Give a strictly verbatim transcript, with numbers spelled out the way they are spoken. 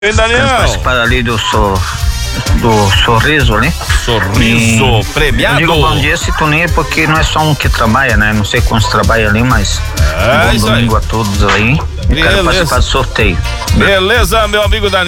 Hein, Daniel? Quero participar ali do, so, do sorriso ali. Sorriso E premiado. Eu digo bom dia esse Toninho porque não é só um que trabalha, né? Não sei quantos trabalham ali, mas É, bom isso domingo aí. a todos aí. Eu quero Beleza. participar do sorteio. Beleza, meu amigo Daniel.